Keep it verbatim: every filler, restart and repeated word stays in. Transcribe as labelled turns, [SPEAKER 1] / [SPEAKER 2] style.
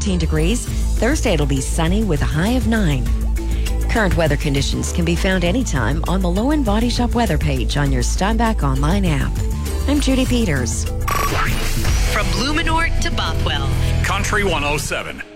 [SPEAKER 1] thirteen degrees. Thursday, it'll be sunny with a high of nine. Current weather conditions can be found anytime on the Lowen Body Shop weather page on your Steinbach online app. I'm Judy Peters.
[SPEAKER 2] From Luminort to Bothwell.
[SPEAKER 3] Country one oh seven.